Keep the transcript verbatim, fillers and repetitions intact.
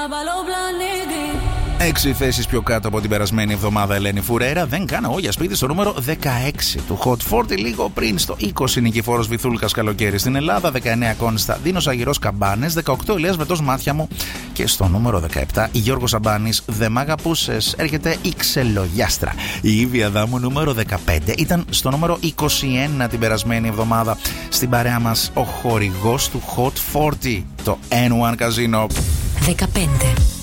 Έξι θέσεις πιο κάτω από την περασμένη εβδομάδα, Ελένη Φουρέρα. Δεν κάνω για σπίτι στο νούμερο δεκαέξι του Hot σαράντα. Λίγο πριν στο είκοσι, Νικηφόρος Βυθούλκας, Καλοκαίρι στην Ελλάδα. δεκαεννέα, Κωνσταντίνος Αγυρός, Καμπάνες. δεκαοκτώ, Ηλίας Βετός, Μάτια μου. Και στο νούμερο δεκαεπτά, Γιώργος Σαμπάνης, Δεν μ' αγαπούσες. Έρχεται η Ξελογιάστρα. Η Ήβη Αδάμου, νούμερο δεκαπέντε, ήταν στο νούμερο είκοσι ένα την περασμένη εβδομάδα. Στην παρέα μας ο χορηγός του Hot σαράντα, το N ένα Casino. δεκαπέντε.